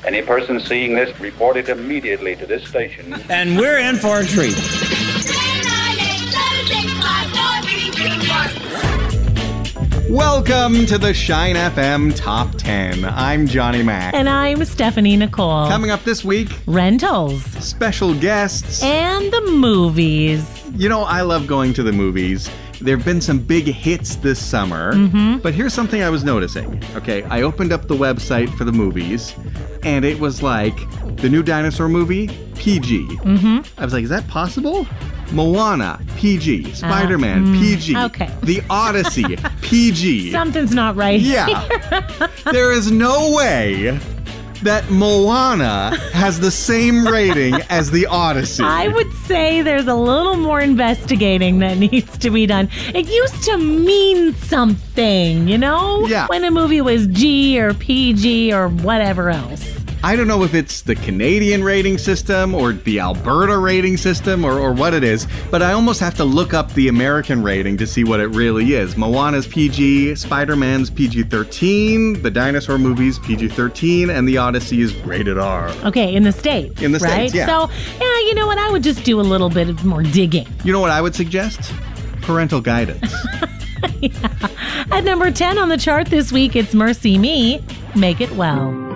Any person seeing this, report it immediately to this station. And we're in for a treat. Welcome to the Shine FM Top 10. I'm Johnny Mac. And I'm Stephanie Nicole. Coming up this week, rentals, special guests, and the movies. You know, I love going to the movies. There have been some big hits this summer, but here's something I was noticing. Okay, I opened up the website for the movies, and it was like, the new dinosaur movie, PG. I was like, is that possible? Moana, PG. Spider-Man, PG. Okay. The Odyssey, PG. Something's not right. Yeah. There is no way that Moana has the same rating as the Odyssey. I would say there's a little more investigating that needs to be done. It used to mean something, you know? Yeah. When a movie was G or PG or whatever else. I don't know if it's the Canadian rating system or the Alberta rating system or what it is, but I almost have to look up the American rating to see what it really is. Moana's PG, Spider-Man's PG-13, the dinosaur movie's PG-13, and the Odyssey is rated R. Okay, in the States. In the right? States, yeah. So, yeah, you know what? I would just do a little bit of more digging. You know what I would suggest? Parental guidance. Yeah. At number 10 on the chart this week, it's Mercy Me, Make It Well.